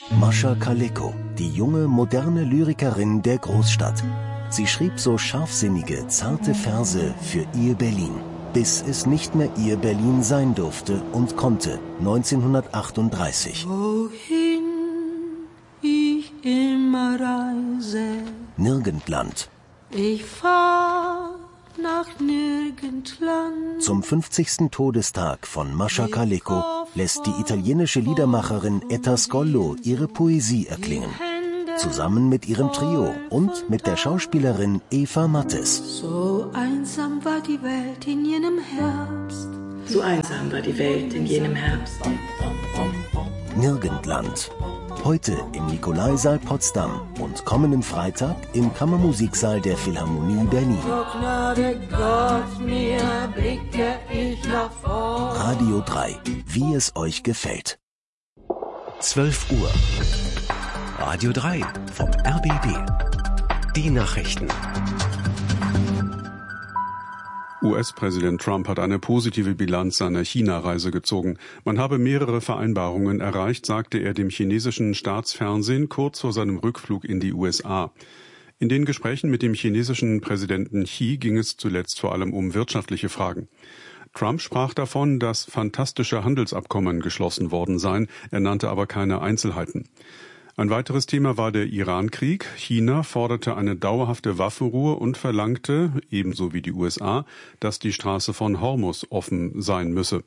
Mascha Kaleko, die junge, moderne Lyrikerin der Großstadt. Sie schrieb so scharfsinnige, zarte Verse für ihr Berlin, bis es nicht mehr ihr Berlin sein durfte und konnte, 1938. Wohin ich immer reise, Nirgendland. Ich fahr nach Nirgendland. Zum 50. Todestag von Mascha Kaleko lässt die italienische Liedermacherin Etta Scollo ihre Poesie erklingen. Zusammen mit ihrem Trio und mit der Schauspielerin Eva Mattes. So einsam war die Welt in jenem Herbst. So einsam war die Welt in jenem Herbst. Nirgendland. Heute im Nikolaisaal Potsdam und kommenden Freitag im Kammermusiksaal der Philharmonie Berlin. So gnade Gott, mir blicke ich nach vorn. Radio 3, wie es euch gefällt. 12 Uhr. Radio 3 vom RBB. Die Nachrichten. US-Präsident Trump hat eine positive Bilanz seiner China-Reise gezogen. Man habe mehrere Vereinbarungen erreicht, sagte er dem chinesischen Staatsfernsehen kurz vor seinem Rückflug in die USA. In den Gesprächen mit dem chinesischen Präsidenten Xi ging es zuletzt vor allem um wirtschaftliche Fragen. Trump sprach davon, dass fantastische Handelsabkommen geschlossen worden seien, er nannte aber keine Einzelheiten. Ein weiteres Thema war der Iran-Krieg. China forderte eine dauerhafte Waffenruhe und verlangte, ebenso wie die USA, dass die Straße von Hormuz offen sein müsse.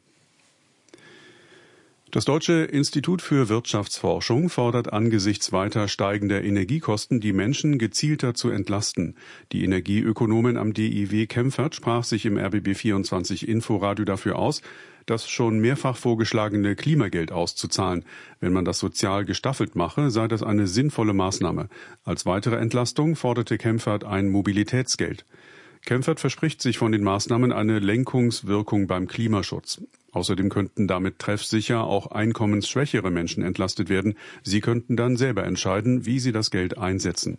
Das Deutsche Institut für Wirtschaftsforschung fordert angesichts weiter steigender Energiekosten, die Menschen gezielter zu entlasten. Die Energieökonomin am DIW Kempfert sprach sich im RBB24 Inforadio dafür aus, das schon mehrfach vorgeschlagene Klimageld auszuzahlen. Wenn man das sozial gestaffelt mache, sei das eine sinnvolle Maßnahme. Als weitere Entlastung forderte Kempfert ein Mobilitätsgeld. Kempfert verspricht sich von den Maßnahmen eine Lenkungswirkung beim Klimaschutz. Außerdem könnten damit treffsicher auch einkommensschwächere Menschen entlastet werden. Sie könnten dann selber entscheiden, wie sie das Geld einsetzen.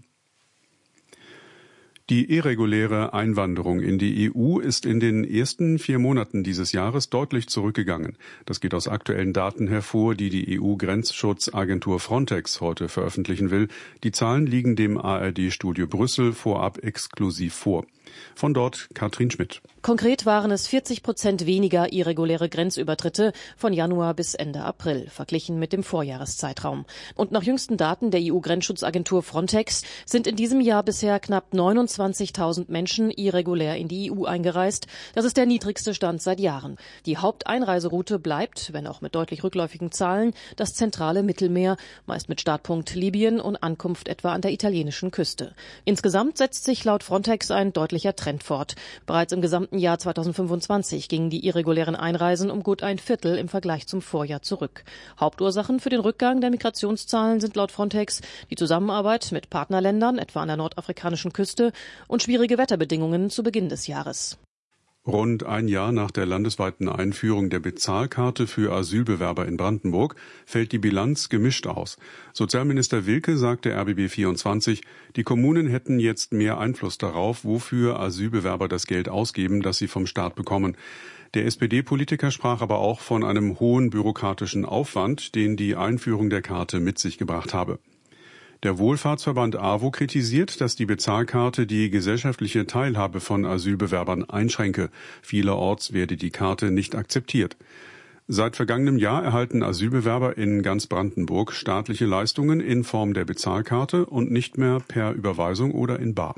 Die irreguläre Einwanderung in die EU ist in den ersten 4 Monaten dieses Jahres deutlich zurückgegangen. Das geht aus aktuellen Daten hervor, die die EU-Grenzschutzagentur Frontex heute veröffentlichen will. Die Zahlen liegen dem ARD-Studio Brüssel vorab exklusiv vor. Von dort Katrin Schmidt. Konkret waren es 40% weniger irreguläre Grenzübertritte von Januar bis Ende April, verglichen mit dem Vorjahreszeitraum. Und nach jüngsten Daten der EU-Grenzschutzagentur Frontex sind in diesem Jahr bisher knapp 29.000 Menschen irregulär in die EU eingereist. Das ist der niedrigste Stand seit Jahren. Die Haupteinreiseroute bleibt, wenn auch mit deutlich rückläufigen Zahlen, das zentrale Mittelmeer, meist mit Startpunkt Libyen und Ankunft etwa an der italienischen Küste. Insgesamt setzt sich laut Frontex ein deutlicher Trend fort. Bereits im gesamten Jahr 2025 gingen die irregulären Einreisen um gut ein Viertel im Vergleich zum Vorjahr zurück. Hauptursachen für den Rückgang der Migrationszahlen sind laut Frontex die Zusammenarbeit mit Partnerländern, etwa an der nordafrikanischen Küste, und schwierige Wetterbedingungen zu Beginn des Jahres. Rund ein Jahr nach der landesweiten Einführung der Bezahlkarte für Asylbewerber in Brandenburg fällt die Bilanz gemischt aus. Sozialminister Wilke sagte RBB24, die Kommunen hätten jetzt mehr Einfluss darauf, wofür Asylbewerber das Geld ausgeben, das sie vom Staat bekommen. Der SPD-Politiker sprach aber auch von einem hohen bürokratischen Aufwand, den die Einführung der Karte mit sich gebracht habe. Der Wohlfahrtsverband AWO kritisiert, dass die Bezahlkarte die gesellschaftliche Teilhabe von Asylbewerbern einschränke. Vielerorts werde die Karte nicht akzeptiert. Seit vergangenem Jahr erhalten Asylbewerber in ganz Brandenburg staatliche Leistungen in Form der Bezahlkarte und nicht mehr per Überweisung oder in bar.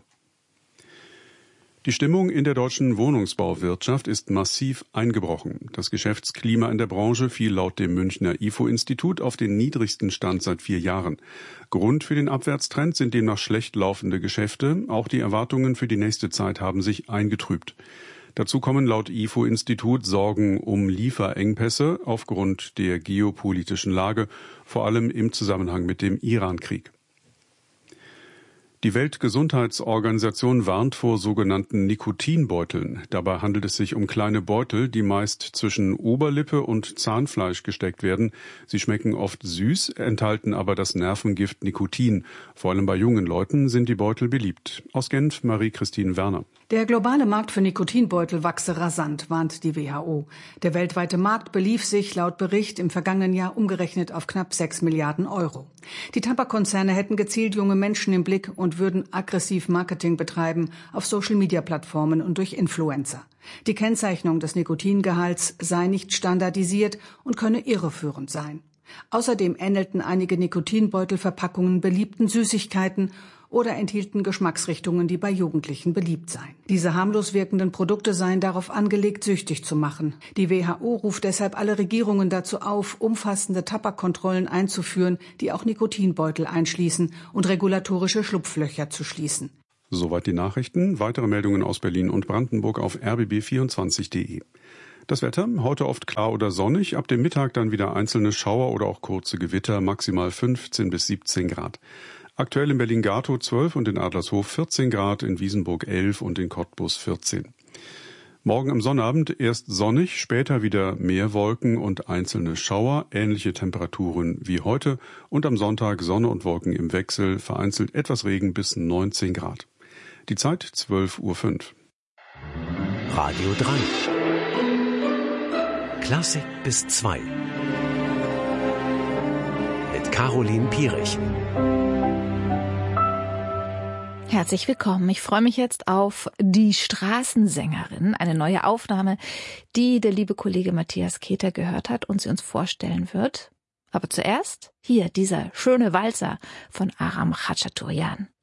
Die Stimmung in der deutschen Wohnungsbauwirtschaft ist massiv eingebrochen. Das Geschäftsklima in der Branche fiel laut dem Münchner IFO-Institut auf den niedrigsten Stand seit 4 Jahren. Grund für den Abwärtstrend sind demnach schlecht laufende Geschäfte. Auch die Erwartungen für die nächste Zeit haben sich eingetrübt. Dazu kommen laut IFO-Institut Sorgen um Lieferengpässe aufgrund der geopolitischen Lage, vor allem im Zusammenhang mit dem Iran-Krieg. Die Weltgesundheitsorganisation warnt vor sogenannten Nikotinbeuteln. Dabei handelt es sich um kleine Beutel, die meist zwischen Oberlippe und Zahnfleisch gesteckt werden. Sie schmecken oft süß, enthalten aber das Nervengift Nikotin. Vor allem bei jungen Leuten sind die Beutel beliebt. Aus Genf, Marie-Christine Werner. Der globale Markt für Nikotinbeutel wachse rasant, warnt die WHO. Der weltweite Markt belief sich laut Bericht im vergangenen Jahr umgerechnet auf knapp 6 Milliarden Euro. Die Tabakkonzerne hätten gezielt junge Menschen im Blick und würden aggressiv Marketing betreiben auf Social-Media-Plattformen und durch Influencer. Die Kennzeichnung des Nikotingehalts sei nicht standardisiert und könne irreführend sein. Außerdem ähnelten einige Nikotinbeutelverpackungen beliebten Süßigkeiten oder enthielten Geschmacksrichtungen, die bei Jugendlichen beliebt seien. Diese harmlos wirkenden Produkte seien darauf angelegt, süchtig zu machen. Die WHO ruft deshalb alle Regierungen dazu auf, umfassende Tabakkontrollen einzuführen, die auch Nikotinbeutel einschließen und regulatorische Schlupflöcher zu schließen. Soweit die Nachrichten. Weitere Meldungen aus Berlin und Brandenburg auf rbb24.de. Das Wetter, heute oft klar oder sonnig, ab dem Mittag dann wieder einzelne Schauer oder auch kurze Gewitter, maximal 15 bis 17 Grad. Aktuell in Berlin-Gatow 12 und in Adlershof 14 Grad, in Wiesenburg 11 und in Cottbus 14. Morgen am Sonnabend erst sonnig, später wieder mehr Wolken und einzelne Schauer, ähnliche Temperaturen wie heute und am Sonntag Sonne und Wolken im Wechsel, vereinzelt etwas Regen bis 19 Grad. Die Zeit 12:05 Uhr. Radio 3. Klassik bis 2. Mit Caroline Pierich. Herzlich willkommen. Ich freue mich jetzt auf Die Straßensängerin, eine neue Aufnahme, die der liebe Kollege Matthias Keter gehört hat und sie uns vorstellen wird. Aber zuerst hier dieser schöne Walzer von Aram Khachaturian.